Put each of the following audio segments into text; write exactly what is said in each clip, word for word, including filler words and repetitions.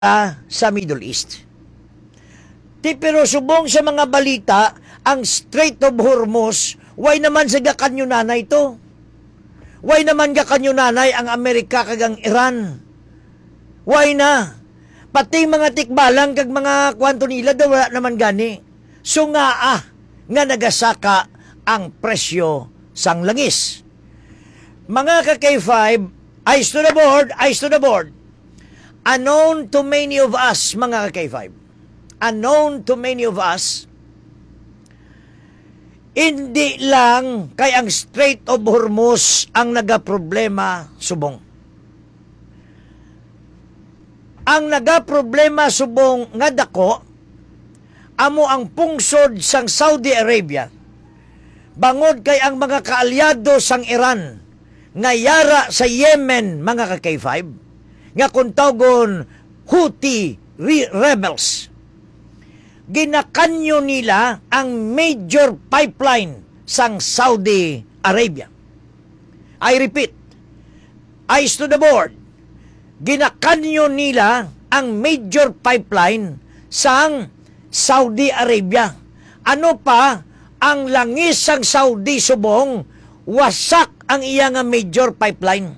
sa Middle East. Ti pero subong sa mga balita, ang Strait of Hormuz, why naman sa gakanyo nanay to? Why naman gakanyo nanay ang Amerika kagang Iran? Why na? Pati mga tikbalang kag mga kwanto nila daw wala naman gani. So nga ah, nga nagasaka ang presyo sang langis. Mga ka-K five, eyes to the board, eyes to the board. Unknown to many of us, mga ka-K five. Unknown to many of us, hindi lang kay ang Strait of Hormuz ang nagaproblema subong. Ang nagaproblema subong nga dako, amo ang pungsod sang Saudi Arabia. Bangod kay ang mga kaalyado sang Iran, nga yara sa Yemen, mga ka-K five, nga kuntawgon Houthi rebels. Ginakanyo nila ang major pipeline sang Saudi Arabia. I repeat, eyes to the board. Ginakanyo nila ang major pipeline sang Saudi Arabia. Ano pa ang langis sang Saudi subong, wasak ang iyang major pipeline.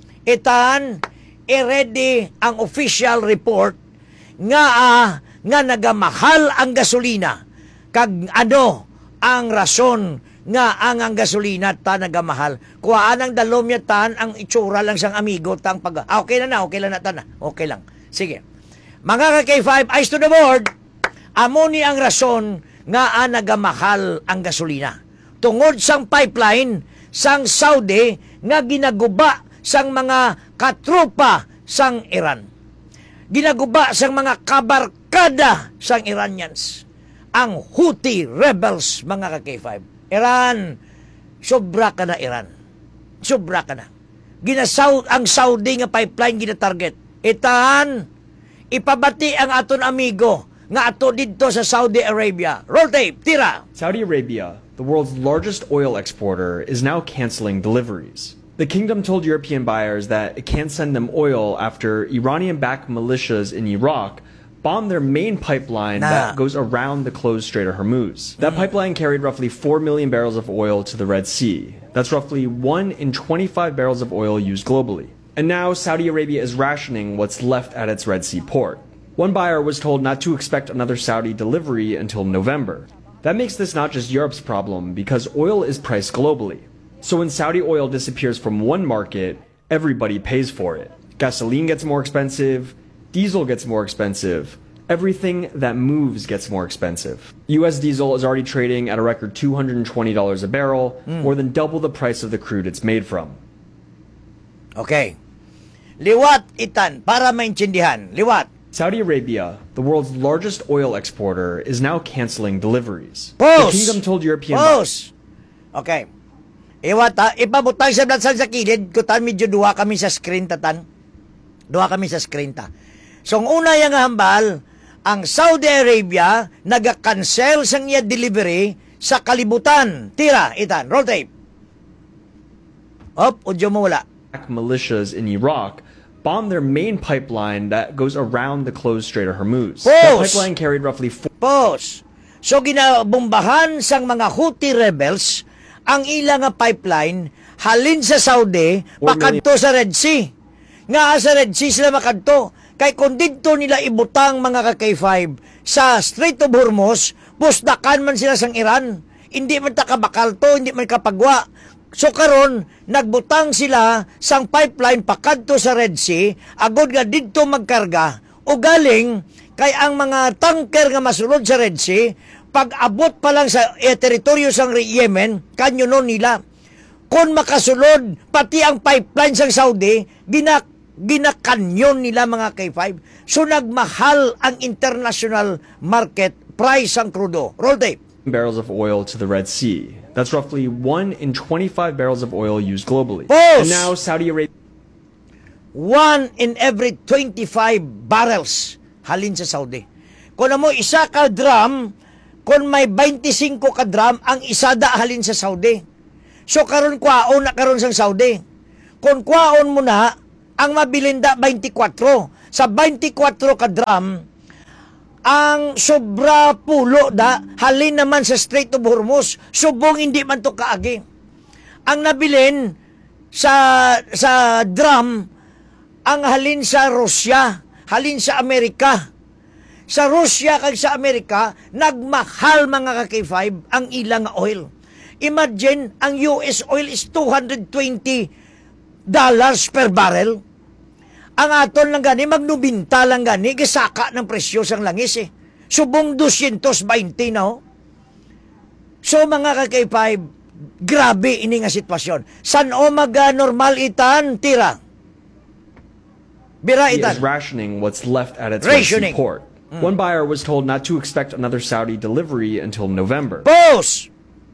Itan, i-ready ang official report nga ah, nga nagamahal ang gasolina. Kag ano ang rason nga ang ang gasolina ta nagamahal. Kuhaan ang dalom niya tan ang itsura lang sang amigo tang pag ah, okay lang na, okay lang na tan. Okay lang. Sige. Mga ka-K five, eyes to the board. Amo ni ang rason nga ang nagamahal ang gasolina. Tungod sang pipeline sang Saudi nga ginaguba sang mga katropa sang Iran. Ginaguba sang mga kabarkada sang Iranians. Ang Houthi rebels, mga ka-K five. Iran, sobra ka na Iran. Sobra ka na. Ginasaw ang Saudi nga pipeline gina-target. Itan, ipabati ang aton amigo nga ato dito sa Saudi Arabia. Roll tape, tira. Saudi Arabia, the world's largest oil exporter, is now canceling deliveries. The kingdom told European buyers that it can't send them oil after Iranian-backed militias in Iraq bombed their main pipeline nah. that goes around the closed Strait of Hormuz. That pipeline carried roughly four million barrels of oil to the Red Sea. That's roughly one in twenty-five barrels of oil used globally. And now Saudi Arabia is rationing what's left at its Red Sea port. One buyer was told not to expect another Saudi delivery until November. That makes this not just Europe's problem because oil is priced globally. So when Saudi oil disappears from one market, everybody pays for it. Gasoline gets more expensive, diesel gets more expensive, everything that moves gets more expensive. U S diesel is already trading at a record two hundred twenty dollars a barrel, mm. more than double the price of the crude it's made from. Okay. Liwat itan, para maintindihan. Liwat. Saudi Arabia, the world's largest oil exporter, is now canceling deliveries. Pause. The kingdom told European... Pause. Okay. Iwat ha, ipabutang sa blansan sa kilid, kutan medyo duha kami sa screen tatan. Duha kami sa screen ta. So, ang una yung hambal, ang Saudi Arabia naga-cancel sang iya delivery sa kalibutan. Tira, itan, roll tape. Op, udyo mo wala. Militias in Iraq bombed their main pipeline that goes around the closed Strait of Hormuz. Pause. That pipeline carried roughly four... Pause. So, ginabombahan sang mga Houthi rebels ang ilang nga pipeline halin sa Saudi makadto sa Red Sea. Nga sa Red Sea sila makadto. Kay kung dito nila ibutang mga ka-K five sa Strait of Hormuz, pusdakan man sila sang Iran. Hindi man takabakal to, hindi man kapagwa. So karon nagbutang sila sang pipeline pakadto sa Red Sea, agod nga didto magkarga o galing kay ang mga tanker nga masulod sa Red Sea, pag-abot pa lang sa eh, teritoryo sang Yemen, kanyo nun nila. Kung makasulod, pati ang pipeline sang Saudi, ginak ginakanyon nila mga K five. So nagmahal ang international market price ang crudo. Roll tape. Barrels of oil to the Red Sea. That's roughly one in twenty-five barrels of oil used globally. Pause. And now Saudi Arabia... One in every twenty-five barrels halin sa Saudi. Kung mo isa ka drum, kung may twenty-five ka drum, ang isada halin sa Saudi. So karon kwaon na karon sang Saudi. Kung kwaon mo na, ang mabilinda twenty-four. sa twenty-four ka drum, ang sobra pulo da, halin naman sa Strait of Hormuz, subong hindi man to kaagi. Ang nabilin sa sa drum, ang halin sa Russia, halin sa Amerika. Sa Russia kag sa Amerika, nagmahal mga ka K five ang ilang oil. Imagine, ang U S oil is two hundred twenty dollars per barrel. Ang aton lang gani, magnubinta lang gani, gisaka ng presyo sang langis eh. Subong two twenty na ho. So mga ka K five, grabe ini nga sitwasyon. San o mag-normal itan, tira? Bira He itan. is rationing what's left at its Red Sea Rationing. port. One buyer was told not to expect another Saudi delivery until November. Pause!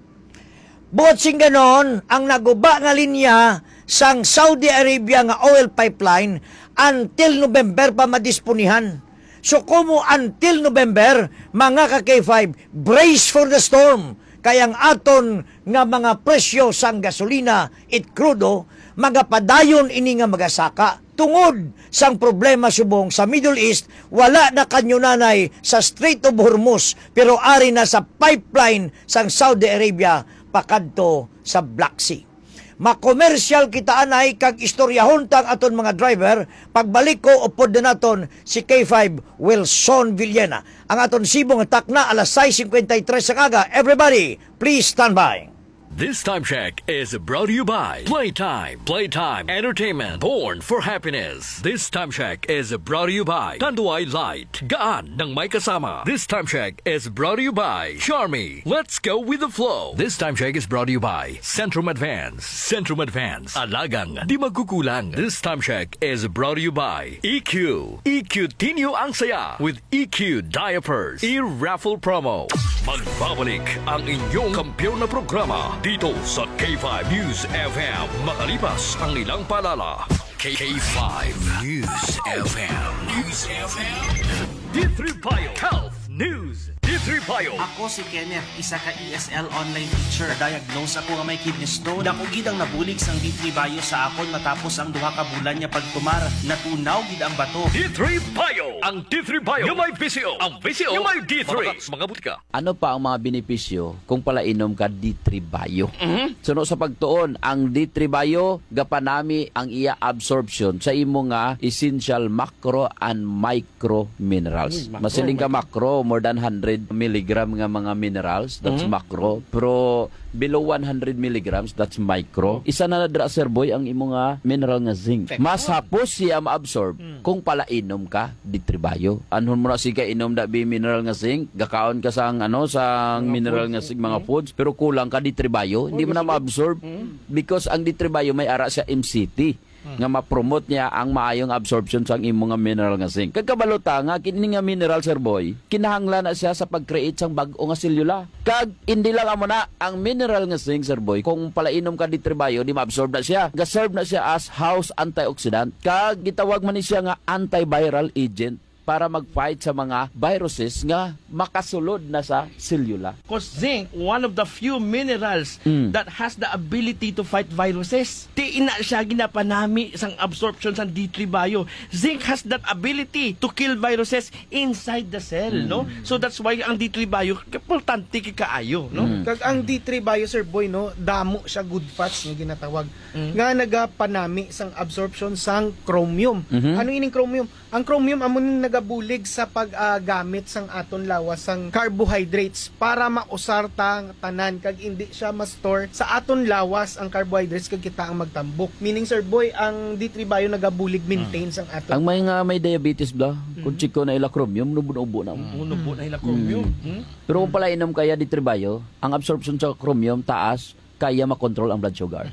Buot sing ganon, ang naguba nga linya sang Saudi Arabia nga oil pipeline until November pa madisponihan. So kumo until November, mga ka K five, brace for the storm. Kayang aton nga mga presyo sang gasolina it crudo, magapadayon ini nga magasaka. Tungod sang problema subong sa Middle East, wala na kanyunanay sa Strait of Hormuz, pero ari na sa pipeline sang Saudi Arabia pakadto sa Black Sea. Makomersyal kita anay kag istoryahon tang aton mga driver, pagbalik ko upod na naton si K five Wilson Villena. Ang aton sibong takna alas six fifty-three sa kaga. Everybody, please stand by. This time check is brought to you by Playtime. Playtime Entertainment, born for happiness. This time check is brought to you by Tanduay Light, gaan ng may kasama. This time check is brought to you by Charmy. Let's go with the flow. This time check is brought to you by Centrum Advance. Centrum Advance, alagang di magkukulang. This time check is brought to you by E Q. E Q Tinyo ang saya with E Q Diapers. E-raffle promo. Magbabalik ang inyong kampiyon na programa dito sa K five News F M. Makalipas ang ilang palala. K five News F M. News F M. D three Bio Health News. D three Bio. Ako si Kenneth, isa ka E S L online teacher. Diagnose ako nga may kidney stone. Dako gid ang nabulig sang D three Bio sa akon matapos ang duha ka bulan niya pagtumar. Natunaw gid ang bato. D three Bio. Ang D three Bio. Yung may P C O. Ang P C O. Yung may D three. Mga butika. Ano pa ang mga benepisyo kung palainom ka D three Bio? Mm-hmm. Suno sa pagtuon, ang D three Bio gapanami ang iya absorption sa imo nga essential macro and micro minerals. Masiling ka macro, more than one hundred milligram nga mga minerals, that's Mm-hmm. macro. Pero below one hundred milligrams, that's micro. Isa na nadra, sir boy, ang imo nga mineral nga zinc. Mas hapos siya ma-absorb kung palainom ka D three Bio. Anhon mo na siya inom da bi mineral nga zinc, gakaon ka sang ano sang mineral nga zinc mga foods, pero kulang ka D three Bio, hindi mo na ma-absorb because ang D three Bio may ara sa M C T nga ma-promote niya ang maayong absorption sa imong nga mineral nga zinc. Kagkabalota nga kini nga mineral, sir boy, kinahanglan na siya sa pag-create sang bag-o nga selula. Kag hindi lang amo na ang mineral nga zinc, sir boy, kung palainom ka D three Bio, di ma-absorb na siya. Ga-serve na siya as house antioxidant. Kag gitawag man ni siya nga antiviral agent para mag-fight sa mga viruses nga makasulod na sa selula. Because zinc, one of the few minerals Mm. that has the ability to fight viruses. Di ina siya ginapanami sang absorption sa D three Bio. Zinc has that ability to kill viruses inside the cell, no? So that's why ang D three Bio importante kay kaayo, no? Kag ang D three Bio, sir boy, no, damo siya good fats nga ginatawag. Nga nagapanami sang absorption sang chromium. Ano ining chromium? Ang chromium amo ning nagabulig sa paggamit sang aton lawas sang carbohydrates para mausar tang tanan kag hindi siya ma-store sa aton lawas ang carbohydrates kag kita ang magtambok. Meaning, sir boy, ang D three Bio nagabulig maintain sang aton. Ang may nga may diabetes bla, kung chiko na ila chromium, nubo-nubo na. Unubo na ila chromium. Hmm? Pero kung palainom kaya D three Bio, ang absorption sa chromium taas, kaya makontrol ang blood sugar.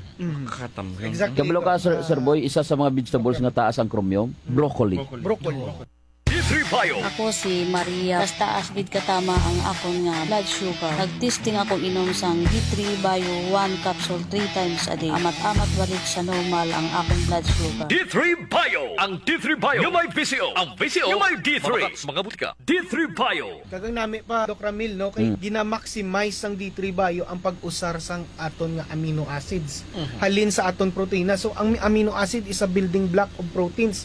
Exactly. Kabalo ka, sir, sir boy, isa sa mga vegetables nga taas ang chromium, broccoli. Broccoli. D three Bio. Ako si Maria. Basta asgid katama ang akon nga blood sugar. Nagtesting akong inom sang D three Bio one capsule three times a day. Amat-amat balik sa normal ang akong blood sugar. D three Bio. Ang D three Bio. Yung may P C O. Ang P C O. Yung may D three. Mga butika. D three Bio. Kagang nami pa, Doc Ramil, no, kay gina-maximize sang D three Bio ang pag-usar sang aton nga amino acids. Halin sa aton proteina. So, ang amino acid is a building block of proteins.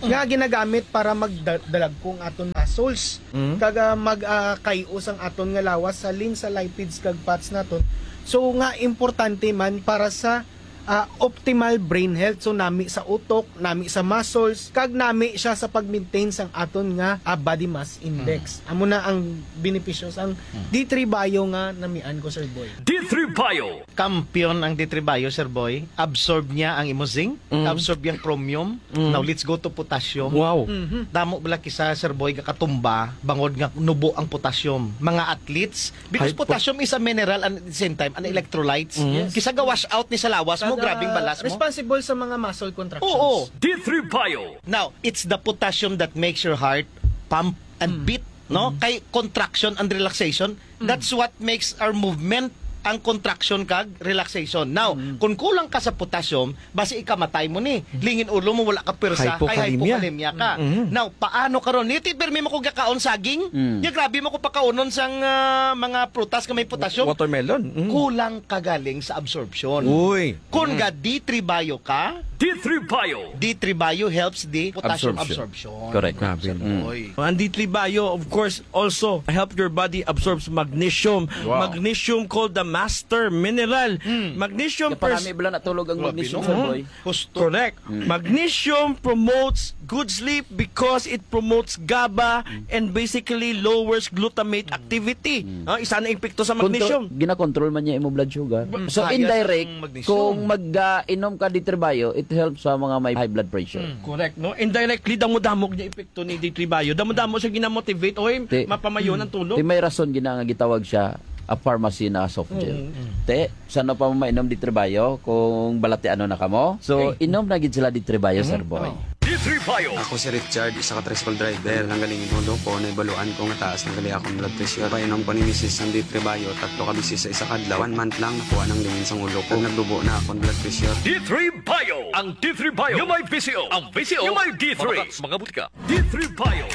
nga ginagamit para magdalag kong aton muscles. Kaga mag uh, kayos ang aton nga lawas sa lin sa lipids kag fats naton. So nga importante man para sa uh, optimal brain health. So nami sa utok, nami sa muscles, kag nami siya sa pag-maintain sang aton nga uh, body mass index. Amo na ang benepisyo sang D three Bio nga namian ko, Sir Boy. D three Bio. Kampiyon ang D three Bio, Sir Boy. Absorb niya ang imo zinc, absorb yung chromium. Now let's go to potassium. Wow. Damo bala kisa, Sir Boy, nga katumba, bangod nga nubo ang potassium. Mga athletes, because Ay, potassium is a mineral and at the same time an electrolytes. Kisa ga wash out ni sa lawas mo, Kada grabing balas mo. responsible sa mga muscle contractions. Oo. D three Bio. Now, it's the potassium that makes your heart pump and beat, no? Kay contraction and relaxation, that's what makes our movement ang contraction kag relaxation. Now, kung kulang ka sa potassium, basi ikamatay mo ni. Lingin ulo mo, wala ka persa, kay Hypokalemia. hypokalemia ka. Now, paano karon? Niti permi mo ko gakaon saging? Ya grabe mo ko pakaunon sang ah, mga prutas ka may potassium. Watermelon. Mm. Kulang kagaling sa absorption. Uy. Kung ga D three Bio ka, D three Bio. D three Bio helps the potassium Absorption. absorption. Correct. Grabe. Oy. Ang D three Bio, of course, also help your body absorbs magnesium. Magnesium called the master mineral. Magnesium per Kaparami bala natulog ang Grabe, magnesium, no? Sir Boy. Gusto. Correct. Magnesium promotes good sleep because it promotes GABA and basically lowers glutamate activity. Ah, isa na epekto sa magnesium. Control, gina-control man niya imo blood sugar. So Kaya indirect, sa magnesium. kung mag-inom ka D three Bio, it helps sa mga may high blood pressure. Correct, no? Indirectly, damo-damog niya epekto ni D three Bio. Damo-damo siya ginamotivate. Oy, Te- mapamayo ng tulog. Di may rason gina nga gitawag siya a pharmacy na soft gel. Te, sana pa mo mainom D three Bio kung balati ano na kamo. So, inom na gid sila D three Bio, Sir Boy. D three Bio. Ako si Richard, isa ka tricycle driver. Nanggaling inulo ko, naibaluan ko nga taas ng gali akong blood pressure. Painom ko ni Missus ng D three Bio, tatlo ka bisis sa isa kadlaw. One month lang nakuha ng lingin sa ulo ko. Nagdubo na akong blood pressure. D three Bio. Ang D three Bio. Yung may P C O. Ang P C O. Yung may D three. Mga butika. D three Bio.